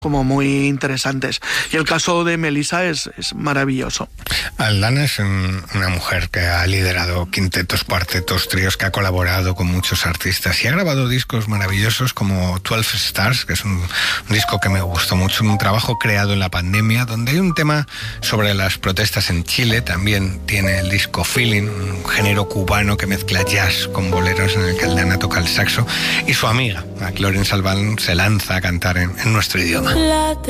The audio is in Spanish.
como muy interesantes. Y el caso de Melissa es maravilloso. Aldana es una mujer que ha liderado quintetos, cuartetos, tríos, que ha colaborado con muchos artistas y ha grabado discos maravillosos como 12 Stars, que es un disco que me gustó mucho, un trabajo creado en la pandemia, donde hay un tema sobre las protestas en Chile. También tiene el disco Feeling, un género cubano que mezcla jazz con boleros, en el que Aldana toca el saxo, y su amiga, Clarence Alban, se lanza a cantar en nuestro idioma.